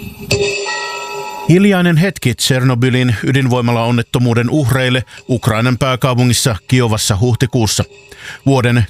Hiljainen hetki Tšernobylin ydinvoimalaonnettomuuden uhreille Ukrainan pääkaupungissa Kiovassa huhtikuussa. Vuoden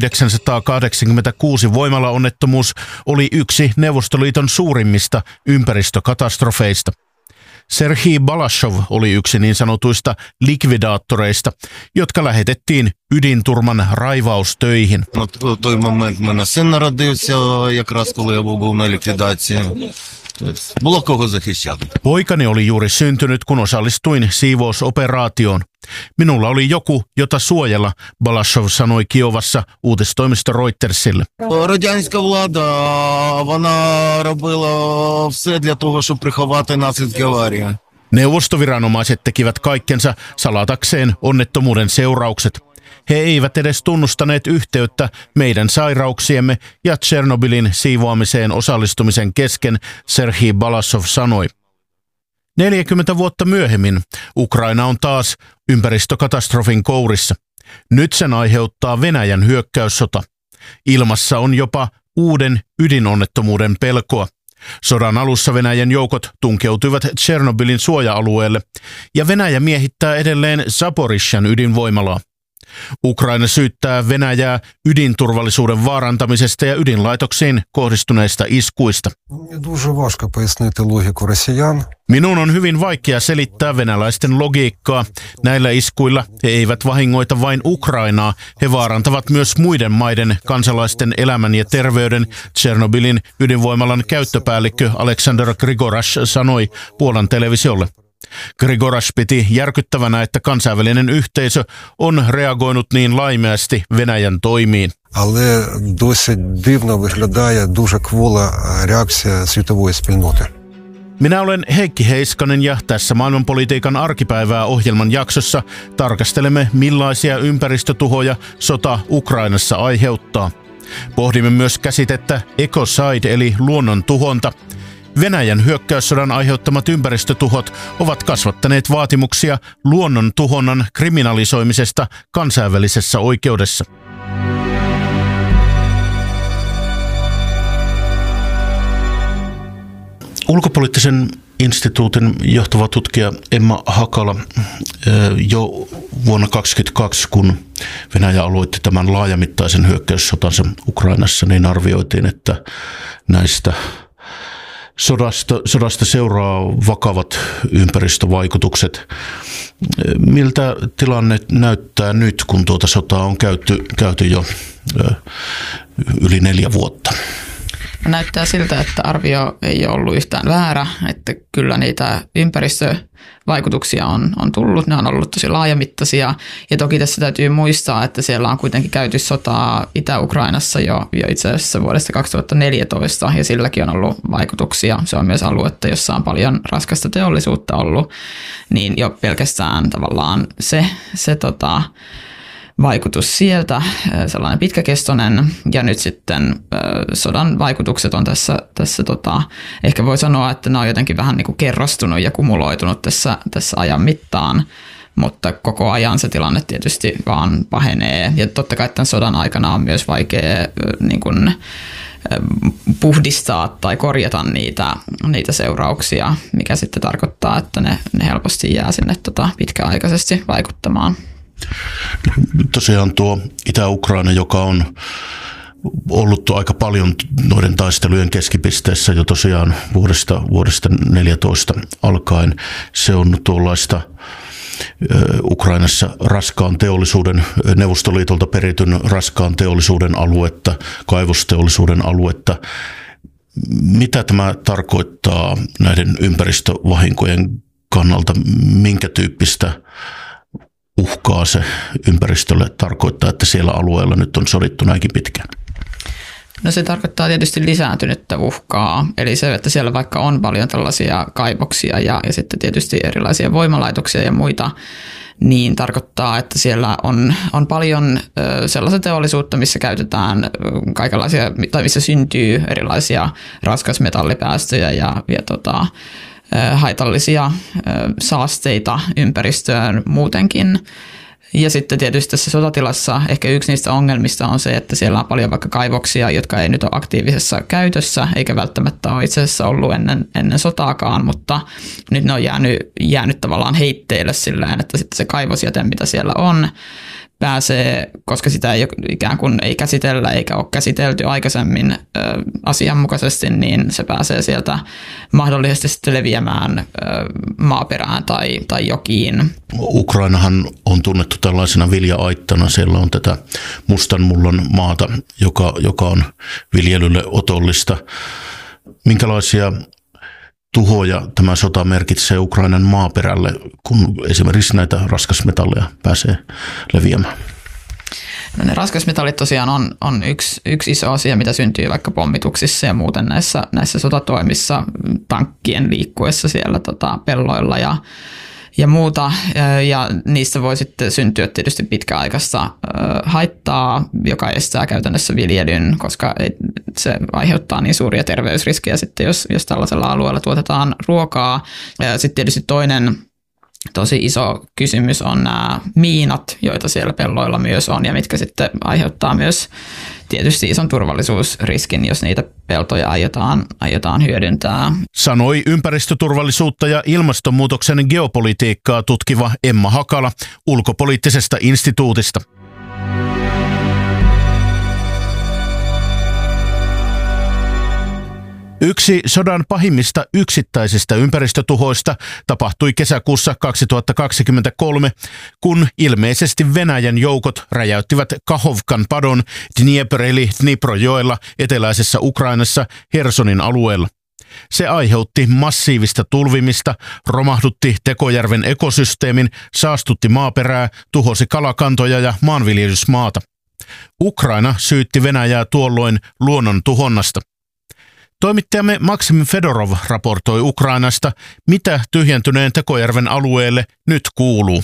1986 voimalaonnettomuus oli yksi Neuvostoliiton suurimmista ympäristökatastrofeista. Serhii Balashov oli yksi niin sanotuista likvidaattoreista, jotka lähetettiin ydinturman raivaustöihin. Той момент мене син народився, якраз коли я був на ліквідації. Було кого захищати. Poikani oli juuri syntynyt, kun osallistuin siivousoperaatioon. Minulla oli joku, jota suojella, Balashov sanoi Kiovassa uutistoimisto Reutersille. Радянська влада, вона робила все для того, щоб приховати наслідки аварії. Neuvostoviranomaiset tekivät kaikkensa salatakseen onnettomuuden seuraukset. He eivät edes tunnustaneet yhteyttä meidän sairauksiemme ja Tšernobylin siivoamiseen osallistumisen kesken, Serhii Balashov sanoi. 40 vuotta myöhemmin Ukraina on taas ympäristökatastrofin kourissa. Nyt sen aiheuttaa Venäjän hyökkäyssota. Ilmassa on jopa uuden ydinonnettomuuden pelkoa. Sodan alussa Venäjän joukot tunkeutuivat Tšernobylin suoja-alueelle ja Venäjä miehittää edelleen Zaporizhzhan ydinvoimalaa. Ukraina syyttää Venäjää ydinturvallisuuden vaarantamisesta ja ydinlaitoksiin kohdistuneista iskuista. Minun on hyvin vaikea selittää venäläisten logiikkaa. Näillä iskuilla he eivät vahingoita vain Ukrainaa, he vaarantavat myös muiden maiden kansalaisten elämän ja terveyden, Tšernobylin ydinvoimalan käyttöpäällikkö Aleksander Grigorash sanoi Puolan televisiolle. Grigorash piti järkyttävänä, että kansainvälinen yhteisö on reagoinut niin laimeasti Venäjän toimiin. Але досить дивно виглядає дуже квола реакція світової спільноти. Minä olen Heikki Heiskanen ja tässä Maailmanpolitiikan arkipäivää -ohjelman jaksossa tarkastelemme, millaisia ympäristötuhoja sota Ukrainassa aiheuttaa. Pohdimme myös käsitettä ecocide eli luonnon tuhonta. Venäjän hyökkäyssodan aiheuttamat ympäristötuhot ovat kasvattaneet vaatimuksia luonnon tuhonnan kriminalisoimisesta kansainvälisessä oikeudessa. Ulkopoliittisen instituutin johtava tutkija Emma Hakala jo vuonna 2022, kun Venäjä aloitti tämän laajamittaisen hyökkäyssotansa Ukrainassa, niin arvioitiin, että näistä sodasta seuraa vakavat ympäristövaikutukset. Miltä tilanne näyttää nyt, kun tuota sotaa on käyty jo yli 4 vuotta? Näyttää siltä, että arvio ei ole ollut yhtään väärä, että kyllä niitä ympäristövaikutuksia on tullut. Ne on ollut tosi laajamittaisia ja toki tässä täytyy muistaa, että siellä on kuitenkin käyty sotaa Itä-Ukrainassa jo itse asiassa vuodesta 2014 ja silläkin on ollut vaikutuksia. Se on myös aluetta, jossa on paljon raskasta teollisuutta ollut, niin jo pelkästään tavallaan se vaikutus sieltä, sellainen pitkäkestoinen, ja nyt sitten sodan vaikutukset on tässä ehkä voi sanoa, että ne on jotenkin vähän niin kuin kerrostunut ja kumuloitunut tässä ajan mittaan, mutta koko ajan se tilanne tietysti vaan pahenee, ja totta kai tämän sodan aikana on myös vaikea niin kuin puhdistaa tai korjata niitä seurauksia, mikä sitten tarkoittaa, että ne helposti jää sinne pitkäaikaisesti vaikuttamaan. Tosiaan tuo Itä-Ukraina, joka on ollut aika paljon noiden taistelujen keskipisteessä jo tosiaan vuodesta 14 alkaen, se on tuollaista Ukrainassa raskaan teollisuuden, Neuvostoliitolta perityn raskaan teollisuuden aluetta, kaivosteollisuuden aluetta. Mitä tämä tarkoittaa näiden ympäristövahinkojen kannalta? Minkä tyyppistä uhkaa se ympäristölle tarkoittaa, että siellä alueella nyt on sodittu näinkin pitkään? No se tarkoittaa tietysti lisääntynyttä uhkaa, eli se, että siellä vaikka on paljon tällaisia kaivoksia ja sitten tietysti erilaisia voimalaitoksia ja muita, niin tarkoittaa, että siellä on paljon sellaista teollisuutta, missä käytetään kaikenlaisia, tai missä syntyy erilaisia raskasmetallipäästöjä ja haitallisia saasteita ympäristöön muutenkin. Ja sitten tietysti tässä sotatilassa ehkä yksi niistä ongelmista on se, että siellä on paljon vaikka kaivoksia, jotka ei nyt ole aktiivisessa käytössä, eikä välttämättä ole itse asiassa ollut ennen sotaakaan, mutta nyt ne on jäänyt tavallaan heitteille sillä että sitten se kaivosjäte, mitä siellä on, pääsee, koska sitä ei ikään kuin ei käsitellä eikä ole käsitelty aikaisemmin asianmukaisesti, niin se pääsee sieltä mahdollisesti sitten leviämään maaperään tai jokiin. Ukrainahan on tunnettu tällaisena vilja-aittana. Siellä on tätä mustan mullan maata, joka on viljelylle otollista. Minkälaisia tuhoja tämä sota merkitsee Ukrainan maaperälle, kun esimerkiksi näitä raskasmetalleja pääsee leviämään? No ne raskasmetallit tosiaan on yksi iso asia, mitä syntyy vaikka pommituksissa ja muuten näissä sotatoimissa tankkien liikkuessa siellä pelloilla ja muuta, ja niistä voi sitten syntyä tietysti pitkäaikaista haittaa, joka estää käytännössä viljelyn, koska se aiheuttaa niin suuria terveysriskejä sitten, jos tällaisella alueella tuotetaan ruokaa. Sitten tietysti toinen tosi iso kysymys on nämä miinat, joita siellä pelloilla myös on, ja mitkä sitten aiheuttaa myös tietysti ison turvallisuusriskin, jos niitä peltoja aiotaan hyödyntää. Sanoi ympäristöturvallisuutta ja ilmastonmuutoksen geopolitiikkaa tutkiva Emma Hakala Ulkopoliittisesta instituutista. Yksi sodan pahimmista yksittäisistä ympäristötuhoista tapahtui kesäkuussa 2023, kun ilmeisesti Venäjän joukot räjäyttivät Kahovkan padon Dnieper eli Dniprojoella eteläisessä Ukrainassa Hersonin alueella. Se aiheutti massiivista tulvimista, romahdutti Tekojärven ekosysteemin, saastutti maaperää, tuhosi kalakantoja ja maanviljelysmaata. Ukraina syytti Venäjää tuolloin luonnon tuhonnasta. Toimittajamme Maksim Fedorov raportoi Ukrainasta, mitä tyhjentyneen Tekojärven alueelle nyt kuuluu.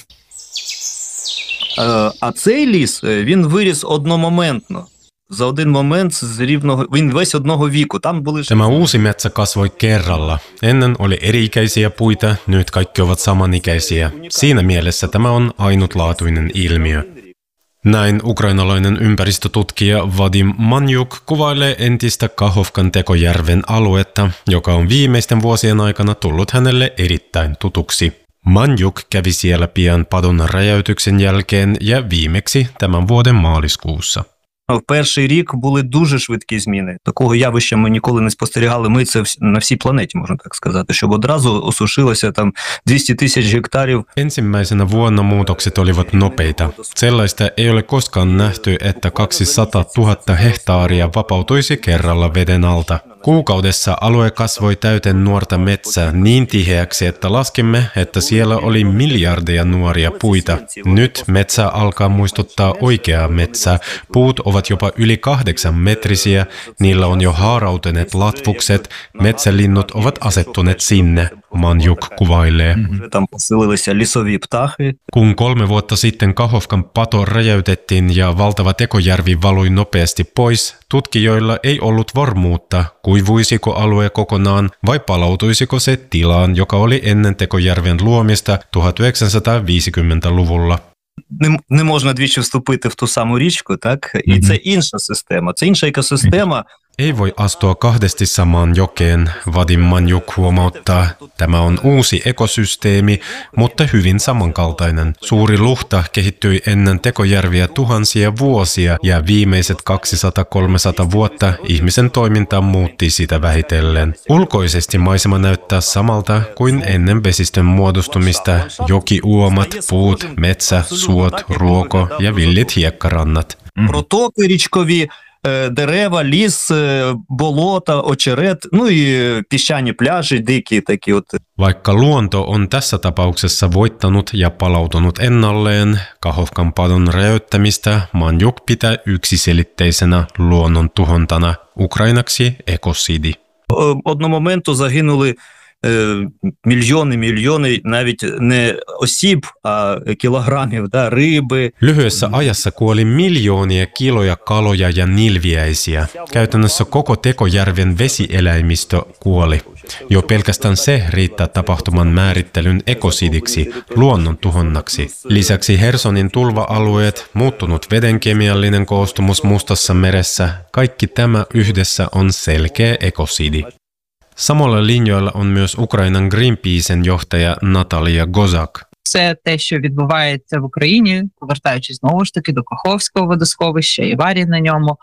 А цей ліс, він виріс одномоментно. За один момент з рівного, він весь одного віку. Там були Tämä uusi metsä kasvoi kerralla. Ennen oli eri-ikäisiä puita, nyt kaikki ovat samanikäisiä. Siinä mielessä tämä on ainutlaatuinen ilmiö. Näin ukrainalainen ympäristötutkija Vadim Manjuk kuvailee entistä Kahovkan Tekojärven aluetta, joka on viimeisten vuosien aikana tullut hänelle erittäin tutuksi. Manjuk kävi siellä pian padon räjäytyksen jälkeen ja viimeksi tämän vuoden maaliskuussa. В перший рік були дуже швидкі зміни. Такого явища ми ніколи не спостерігали. Ми це на всій планеті, можна так сказати, щоб одразу осушилося там 200 000 гектарів. Ensimmäisenä vuonna muutokset olivat nopeita. Sellaista ei ole koskaan nähty, että 200 000 hehtaaria vapautuisi kerralla veden alta. Kuukaudessa alue kasvoi täyteen nuorta metsää niin tiheäksi, että laskimme, että siellä oli miljardeja nuoria puita. Nyt metsä alkaa muistuttaa oikeaa metsää. Puut ovat jopa yli 8 metrisiä, niillä on jo haarautuneet latvukset, metsälinnut ovat asettuneet sinne, Manjuk kuvailee. Там поселилися лісові птахи. Kun 3 vuotta sitten Kahovkan pato räjäytettiin ja valtava Tekojärvi valui nopeasti pois, tutkijoilla ei ollut varmuutta, kuivuisiko alue kokonaan vai palautuisiko se tilaan, joka oli ennen Tekojärven luomista 1950-luvulla. Не можна двічі вступити в ту саму річку, так? І це інша система, це інша екосистема. Ei voi astua kahdesti samaan jokeen, Vadim Manjuk huomauttaa. Tämä on uusi ekosysteemi, mutta hyvin samankaltainen. Suuri luhta kehittyi ennen Tekojärviä tuhansia vuosia ja viimeiset 200-300 vuotta ihmisen toiminta muutti sitä vähitellen. Ulkoisesti maisema näyttää samalta kuin ennen vesistön muodostumista. Jokiuomat, puut, metsä, suot, ruoko ja villit hiekkarannat. Протоки річкові, дерева, ліс, болота, очерет, ну і піщані пляжі, дикі такі от. Vaikka luonto on tässä tapauksessa voittanut ja palautunut ennalleen, Kahovkan padon räjäyttämistä Manjuk pitää yksiselitteisenä luonnon tuhontana, ukrainaksi ekosidi. Одного моменту загинули мільйони, навіть не осіб, а кілограмів, риби. Lyhyessä ajassa kuoli miljoonia kiloja kaloja ja nilviäisiä. Käytännössä koko Tekojärven vesieläimistö kuoli. Jo pelkästään se riittää tapahtuman määrittelyn ekosidiksi, luonnon tuhonnaksi. Lisäksi Hersonin tulva-alueet, muuttunut veden kemiallinen koostumus Mustassa meressä, kaikki tämä yhdessä on selkeä ekosidi. Samalla linjoilla on myös Ukrainan Greenpeacen johtaja Natalia Gozak. Це те, що відбувається в Україні, повертаючись знову ж таки до Каховського водосховища і аварії на ньому,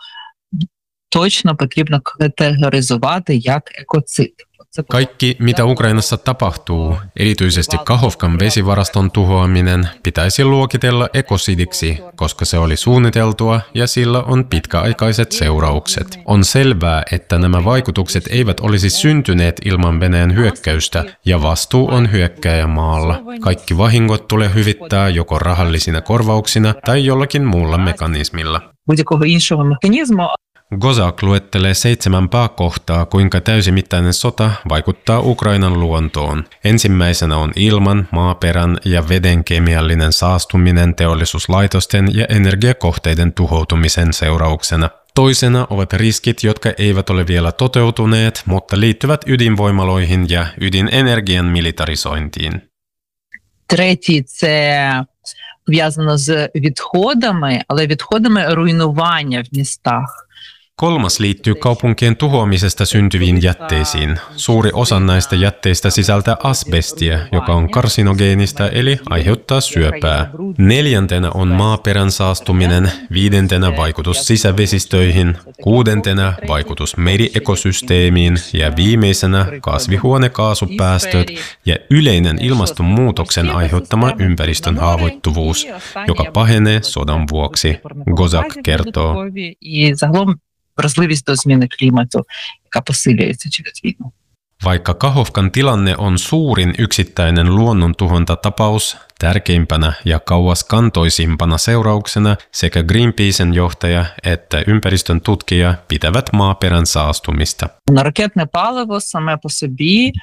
точно потрібно категоризувати як екоцид. Kaikki, mitä Ukrainassa tapahtuu, erityisesti Kahovkan vesivaraston tuhoaminen, pitäisi luokitella ekosidiksi, koska se oli suunniteltua ja sillä on pitkäaikaiset seuraukset. On selvää, että nämä vaikutukset eivät olisi syntyneet ilman Venäjän hyökkäystä, ja vastuu on hyökkääjämaalla. Kaikki vahingot tulee hyvittää joko rahallisina korvauksina tai jollakin muulla mekanismilla. Будь-якого іншого механізму. Gozak luettelee 7 pääkohtaa, kuinka täysimittainen sota vaikuttaa Ukrainan luontoon. Ensimmäisenä on ilman, maaperän ja veden kemiallinen saastuminen teollisuuslaitosten ja energiakohteiden tuhoutumisen seurauksena. Toisena ovat riskit, jotka eivät ole vielä toteutuneet, mutta liittyvät ydinvoimaloihin ja ydinenergian militarisointiin. Третій – це пов'язано з відходами, але відходами руйнування в містах. Kolmas liittyy kaupunkien tuhoamisesta syntyviin jätteisiin. Suuri osa näistä jätteistä sisältää asbestia, joka on karsinogeenista eli aiheuttaa syöpää. Neljäntenä on maaperän saastuminen, viidentenä vaikutus sisävesistöihin, kuudentena vaikutus meriekosysteemiin ja viimeisenä kasvihuonekaasupäästöt ja yleinen ilmastonmuutoksen aiheuttama ympäristön haavoittuvuus, joka pahenee sodan vuoksi, Gozak kertoo. Вразливість до зміни клімату, яка посилюється через війну. Vaikka Kahovkan tilanne on suurin yksittäinen luonnontuhontatapaus, tärkeimpänä ja kauaskantoisimpana seurauksena sekä Greenpeacen johtaja että ympäristön tutkija pitävät maaperän saastumista. Ракетне паливо саме по собі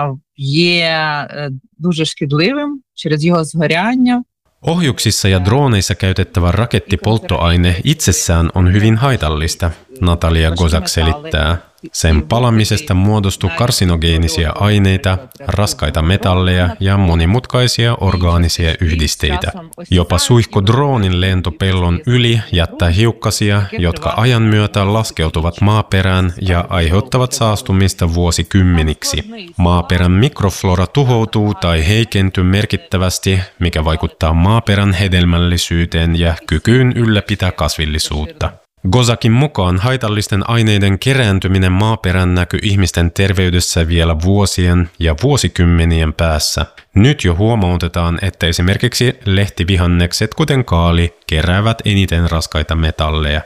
є дуже шкідливим через його згоряння. Ohjuksissa ja drooneissa käytettävä rakettipolttoaine itsessään on hyvin haitallista, Natalia Gozak selittää. Sen palamisesta muodostuu karsinogeenisia aineita, raskaita metalleja ja monimutkaisia orgaanisia yhdisteitä. Jopa suihku droonin lento pellon yli jättää hiukkasia, jotka ajan myötä laskeutuvat maaperään ja aiheuttavat saastumista vuosikymmeniksi. Maaperän mikroflora tuhoutuu tai heikentyy merkittävästi, mikä vaikuttaa maaperän hedelmällisyyteen ja kykyyn ylläpitää kasvillisuutta. Gozakin mukaan haitallisten aineiden kerääntyminen maaperään näkyy ihmisten terveydessä vielä vuosien ja vuosikymmenien päässä. Nyt jo huomautetaan, että esimerkiksi lehtivihannekset, kuten kaali, keräävät eniten raskaita metalleja.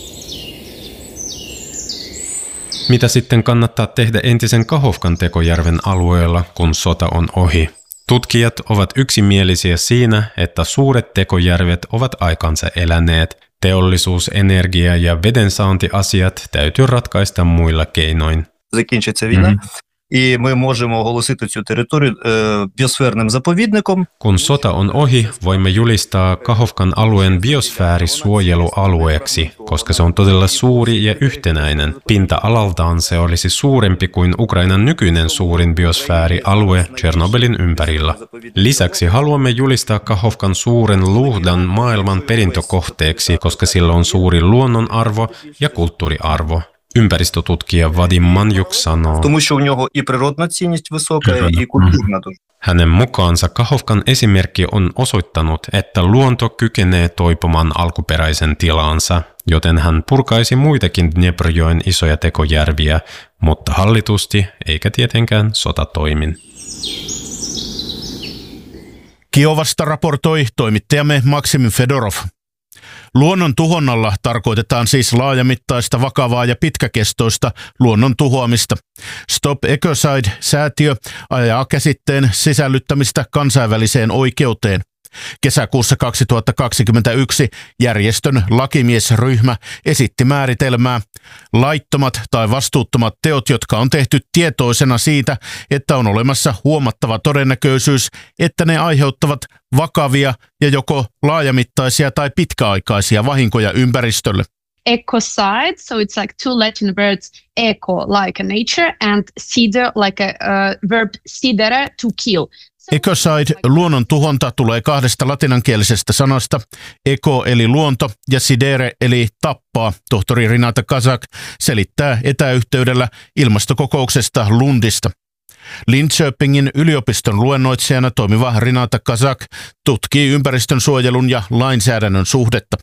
Mitä sitten kannattaa tehdä entisen Kahovkan Tekojärven alueella, kun sota on ohi? Tutkijat ovat yksimielisiä siinä, että suuret tekojärvet ovat aikansa eläneet. Teollisuus, energia ja vedensaantiasiat täytyy ratkaista muilla keinoin. Закінчиться війна, і ми можемо оголосити цю територію біосферним заповідником. Kun sota on ohi, voimme julistaa Kahovkan alueen biosfäärisuojelualueeksi, koska se on todella suuri ja yhtenäinen. Pinta-alaltaan se olisi suurempi kuin Ukrainan nykyinen suurin biosfäärialue Tšernobylin ympärillä. Lisäksi haluamme julistaa Kahovkan suuren Luhdan maailman perintökohteeksi, koska sillä on suuri luonnonarvo ja kulttuuriarvo. Ympäristötutkija Vadim Manjuk sanoo. Тому що у нього і природна цінність висока, і культурна дуже. Hänen mukaansa Kahovkan esimerkki on osoittanut, että luonto kykenee toipumaan alkuperäisen tilaansa, joten hän purkaisi muitakin Dnieprjoen isoja tekojärviä, mutta hallitusti eikä tietenkään sotatoimin. Kiovasta raportoi toimittajamme Maksim Fedorov. Luonnon tuhonnalla tarkoitetaan siis laajamittaista, vakavaa ja pitkäkestoista luonnon tuhoamista. Stop Ecocide-säätiö ajaa käsitteen sisällyttämistä kansainväliseen oikeuteen. Kesäkuussa 2021 järjestön lakimiesryhmä esitti määritelmää laittomat tai vastuuttomat teot, jotka on tehty tietoisena siitä, että on olemassa huomattava todennäköisyys, että ne aiheuttavat vakavia ja joko laajamittaisia tai pitkäaikaisia vahinkoja ympäristölle. Ecocide, so it's like two Latin words, eco like a nature and cide like a verb cidere, to kill. Ecocide, luonnon tuhonta, tulee kahdesta latinankielisestä sanasta, eco eli luonto ja sidere eli tappaa. Tohtori Renata Kazak selittää etäyhteydellä ilmastokokouksesta Lundista. Linköpingin yliopiston luennoitsijana toimiva Renata Kazak tutkii ympäristönsuojelun ja lainsäädännön suhdetta.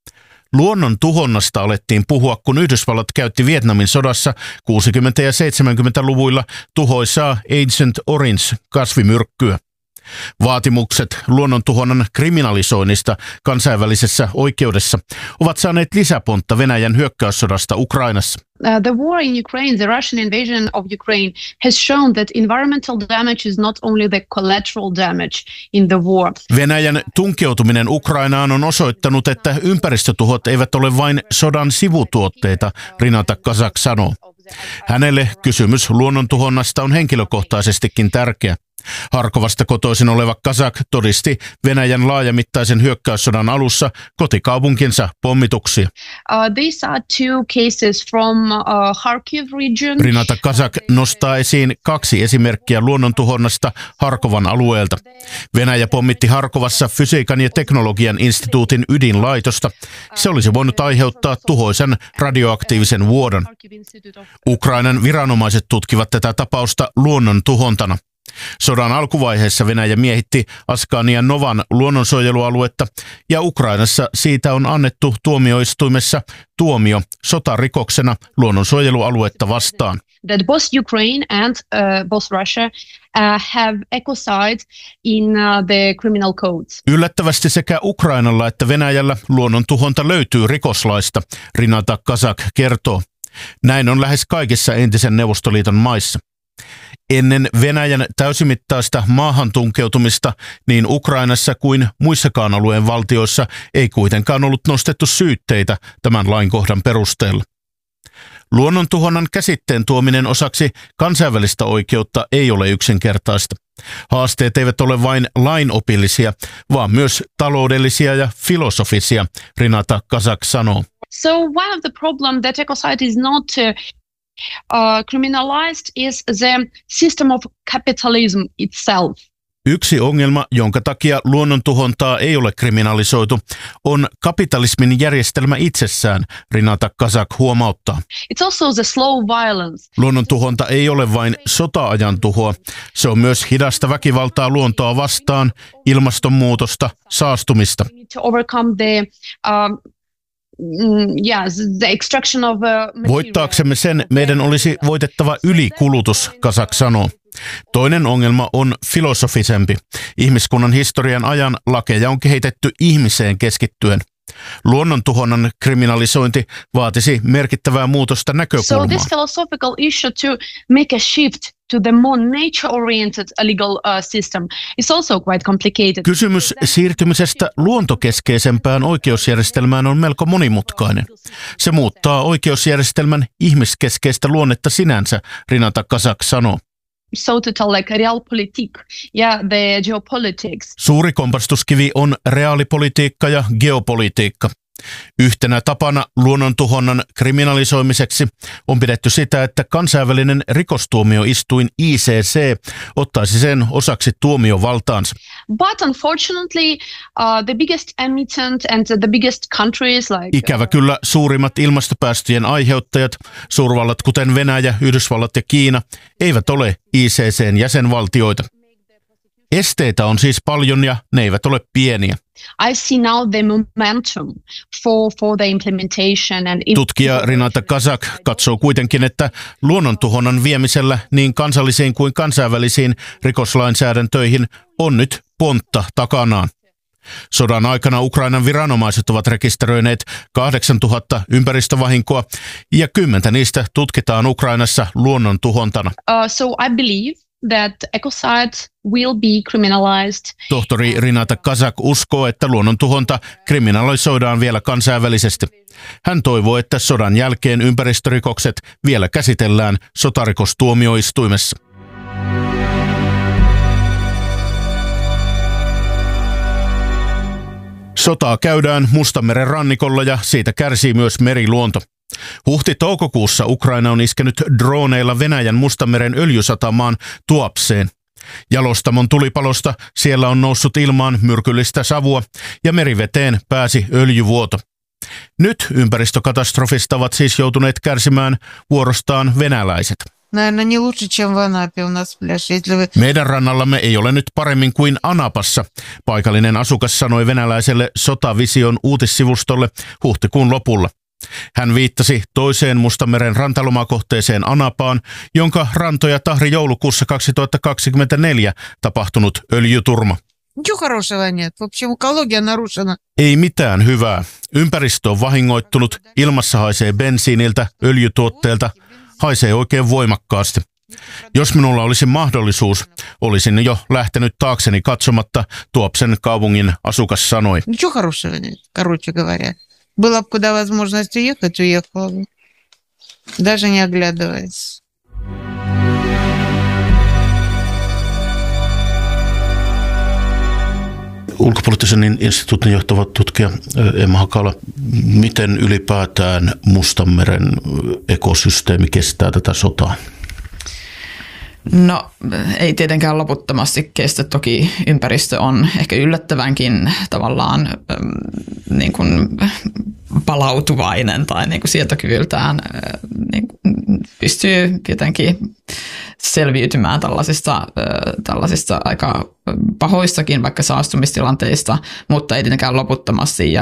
Luonnon tuhonnasta alettiin puhua, kun Yhdysvallat käytti Vietnamin sodassa 60- ja 70-luvuilla tuhoisaa Agent Orange-kasvimyrkkyä. Vaatimukset luonnontuhonnan kriminalisoinnista kansainvälisessä oikeudessa ovat saaneet lisäpontta Venäjän hyökkäyssodasta Ukrainassa. The war in Ukraine, the Russian invasion of Ukraine, has shown that environmental damage is not only the collateral damage in the war. Venäjän tunkeutuminen Ukrainaan on osoittanut, että ympäristötuhot eivät ole vain sodan sivutuotteita, Renata Kazak sanoo. Hänelle kysymys luonnontuhonnasta on henkilökohtaisestikin tärkeä. Harkovasta kotoisin oleva Kazak todisti Venäjän laajamittaisen hyökkäyssodan alussa kotikaupunkinsa pommituksia. These are two cases from Kharkiv region. Renata Kazak nostaa esiin kaksi esimerkkiä luonnontuhonnasta Harkovan alueelta. Venäjä pommitti Harkovassa fysiikan ja teknologian instituutin ydinlaitosta. Se olisi voinut aiheuttaa tuhoisan radioaktiivisen vuodon. Ukrainan viranomaiset tutkivat tätä tapausta luonnontuhontana. Sodan alkuvaiheessa Venäjä miehitti Askanian Novan luonnonsuojelualuetta ja Ukrainassa siitä on annettu tuomioistuimessa tuomio sotarikoksena luonnonsuojelualuetta vastaan. That both Ukraine and both Russia have ecocide in the criminal codes. Yllättävästi sekä Ukrainalla että Venäjällä luonnontuhonta löytyy rikoslaista, Renata Kazak kertoo. Näin on lähes kaikissa entisen Neuvostoliiton maissa. Ennen Venäjän täysimittaista maahantunkeutumista niin Ukrainassa kuin muissakaan alueen valtioissa ei kuitenkaan ollut nostettu syytteitä tämän lainkohdan perusteella. Luonnontuhonnan käsitteen tuominen osaksi kansainvälistä oikeutta ei ole yksinkertaista. Haasteet eivät ole vain lainopillisia, vaan myös taloudellisia ja filosofisia, Renata Kazak sanoo. So one of the problem that ecocide is not criminalized is the system of capitalism itself. Yksi ongelma, jonka takia luonnontuhontaa ei ole kriminalisoitu, on kapitalismin järjestelmä itsessään, Renata Kazak huomauttaa. It's also the slow violence. Luonnontuhonta ei ole vain sota-ajan tuhoa, se on myös hidasta väkivaltaa luontoa vastaan, ilmastonmuutosta, saastumista. To overcome the extraction of Voittaaksemme sen meidän olisi voitettava ylikulutus, Kazak sanoo. Toinen ongelma on filosofisempi. Ihmiskunnan historian ajan lakeja on kehitetty ihmiseen keskittyen. Luonnontuhonnan kriminalisointi vaatisi merkittävää muutosta näkökulmaan. So this philosophical issue to make a shift to the more nature-oriented legal system is also quite complicated. Kysymys siirtymisestä luontokeskeisempään oikeusjärjestelmään on melko monimutkainen. Se muuttaa oikeusjärjestelmän ihmiskeskeistä luonnetta sinänsä, Renata Kazak sanoo. So total like realpolitik, the geopolitics. Suuri kompastuskivi on reaalipolitiikka ja geopolitiikka. Yhtenä tapana luonnontuhonnan kriminalisoimiseksi on pidetty sitä, että kansainvälinen rikostuomioistuin ICC ottaisi sen osaksi tuomiovaltaansa. But unfortunately, the biggest emittent and the biggest countries like Ikävä kyllä suurimmat ilmastopäästöjen aiheuttajat, suurvallat kuten Venäjä, Yhdysvallat ja Kiina, eivät ole ICC:n jäsenvaltioita. Esteitä on siis paljon ja ne eivät ole pieniä. I see now the momentum for the implementation and Tutkija Renata Kazak katsoo kuitenkin, että luonnontuhonnan viemisellä niin kansallisiin kuin kansainvälisiin rikoslainsäädäntöihin on nyt pontta takanaan. Sodan aikana Ukrainan viranomaiset ovat rekisteröineet 8000 ympäristövahinkoa ja 10 niistä tutkitaan Ukrainassa luonnontuhontana. So I believe that ecocide will be criminalized. Tohtori Rinata Kazak uskoo, että luonnontuhonta kriminalisoidaan vielä kansainvälisesti. Hän toivoo, että sodan jälkeen ympäristörikokset vielä käsitellään sotarikostuomioistuimessa. Sotaa käydään Mustanmeren rannikolla ja siitä kärsii myös meriluonto. Huhti-toukokuussa Ukraina on iskenyt droneilla Venäjän Mustanmeren öljysatamaan Tuapseen. Jalostamon tulipalosta siellä on noussut ilmaan myrkyllistä savua ja meriveteen pääsi öljyvuoto. Nyt ympäristökatastrofista ovat siis joutuneet kärsimään vuorostaan venäläiset. Meidän rannallamme ei ole nyt paremmin kuin Anapassa, paikallinen asukas sanoi venäläiselle Sotavision uutissivustolle huhtikuun lopulla. Hän viittasi toiseen Mustanmeren rantalomakohteeseen Anapaan, jonka rantoja tahri joulukuussa 2024 tapahtunut öljyturma. Ei mitään hyvää. Ympäristö on vahingoittunut, ilmassa haisee bensiiniltä, öljytuotteelta, haisee oikein voimakkaasti. Jos minulla olisi mahdollisuus, olisin jo lähtenyt taakseni katsomatta, Tuapsen kaupungin asukas sanoi. Была бы куда возможность уехать, уехала бы. Даже не оглядываясь. Ulkopoliittisen instituutin johtava tutkija Emma Hakala, miten ylipäätään Mustanmeren ekosysteemi kestää tätä sotaa? No ei tietenkään loputtomasti kestä. Toki ympäristö on ehkä yllättävänkin tavallaan niin kuin palautuvainen tai niin kuin sietokyvyltään niin kuin pystyy jotenkin selviytymään tällaisista aika pahoistakin vaikka saastumistilanteista, mutta ei tietenkään loputtomasti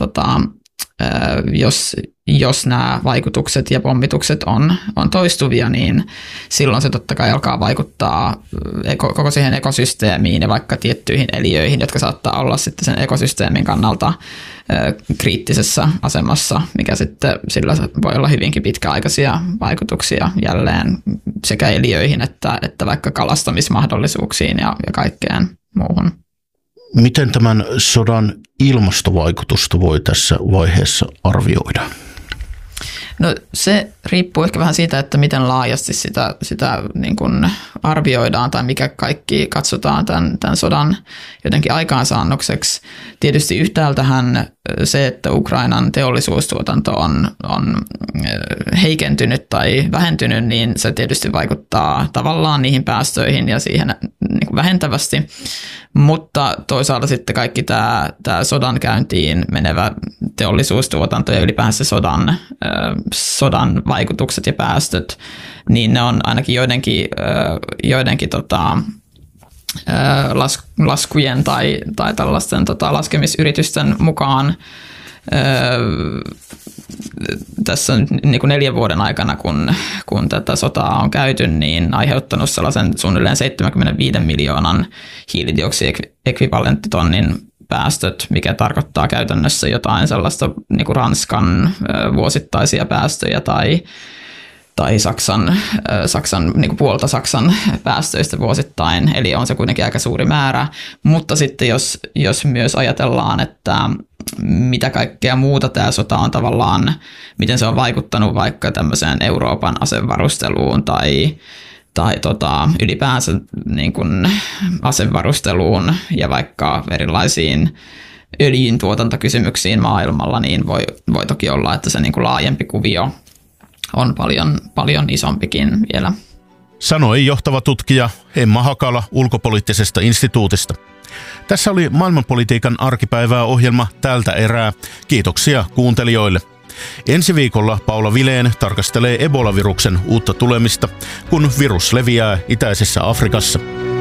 jos nämä vaikutukset ja pommitukset on toistuvia, niin silloin se totta kai alkaa vaikuttaa koko siihen ekosysteemiin ja vaikka tiettyihin eliöihin, jotka saattaa olla sitten sen ekosysteemin kannalta kriittisessä asemassa, mikä sitten sillä voi olla hyvinkin pitkäaikaisia vaikutuksia jälleen sekä eliöihin että vaikka kalastamismahdollisuuksiin ja kaikkeen muuhun. Miten tämän sodan ilmastovaikutusta voi tässä vaiheessa arvioida? No se riippuu ehkä vähän siitä, että miten laajasti sitä niin kuin arvioidaan tai mikä kaikki katsotaan tämän sodan jotenkin aikaansaannokseksi. Tietysti yhtäältähän se, että Ukrainan teollisuustuotanto on heikentynyt tai vähentynyt, niin se tietysti vaikuttaa tavallaan niihin päästöihin ja siihen niin kuin vähentävästi. Mutta toisaalta sitten kaikki tämä sodan käyntiin menevä teollisuustuotanto ja ylipäänsä sodan vaikutukset ja päästöt, niin ne on ainakin joidenkin laskujen tai tällaisten laskemisyritysten mukaan tässä niin kuin 4 vuoden aikana, kun tätä sotaa on käyty, niin aiheuttanut sellaisen suunnilleen 75 miljoonan hiilidioksidiekvivalenttitonnin päästöt, mikä tarkoittaa käytännössä jotain sellaista niin kuin Ranskan vuosittaisia päästöjä tai Saksan niin kuin puolta Saksan päästöistä vuosittain, eli on se kuitenkin aika suuri määrä, mutta sitten jos myös ajatellaan, että mitä kaikkea muuta tämä sota on tavallaan, miten se on vaikuttanut vaikka tämmöiseen Euroopan asevarusteluun tai ylipäänsä niin kuin asevarusteluun ja vaikka erilaisiin öljyn tuotantokysymyksiin maailmalla, niin voi toki olla, että se niin kuin laajempi kuvio on paljon isompikin vielä. Sanoi johtava tutkija Emma Hakala ulkopoliittisesta instituutista. Tässä oli maailmanpolitiikan arkipäivää -ohjelma tältä erää. Kiitoksia kuuntelijoille. Ensi viikolla Paula Vileen tarkastelee Ebola-viruksen uutta tulemista, kun virus leviää itäisessä Afrikassa.